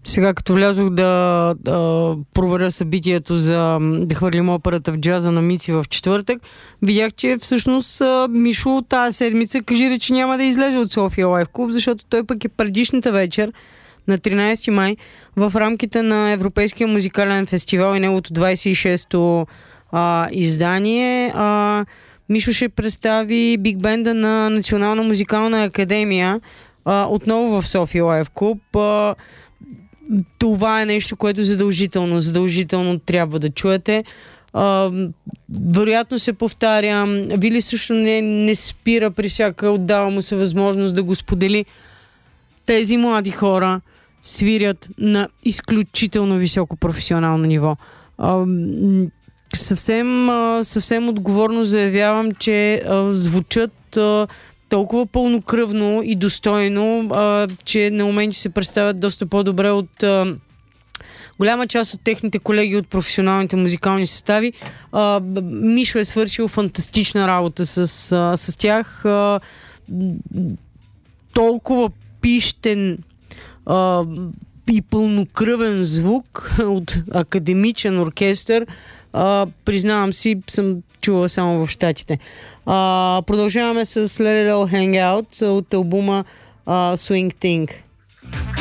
Сега като влязох да проверя събитието за да хвърлим операта в джаза на Мици в четвъртък, видях, че всъщност Мишо тази седмица кажи, че няма да излезе от София Лайф Клуб, защото той пък е предишната вечер на 13 май в рамките на Европейския музикален фестивал и неговото 26-то издание. Мишо ще представи биг бенда на Национална музикална академия отново в София Лайф Клуб. Това е нещо, което задължително трябва да чуете. Вероятно се повтарям. Вили също не спира при всяка, отдава му се възможност да го сподели. Тези млади хора свирят на изключително високо професионално ниво. Съвсем отговорно заявявам, че звучат толкова пълнокръвно и достойно, че на моменти се представят доста по-добре от голяма част от техните колеги от професионалните музикални състави. Мишо е свършил фантастична работа с тях. Толкова пищен и пълнокръвен звук от академичен оркестър, признавам си, съм чула само в щатите. Продължаваме с Let It All Hang Out от албума Swing Thing.